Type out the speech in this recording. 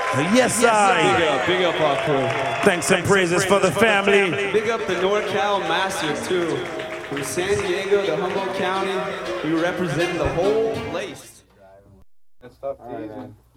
Yes, I. Big up our crew. Thanks and praises for the family. Big up the NorCal Masters too. From San Diego to Humboldt County, we represent the whole place. Good stuff, man.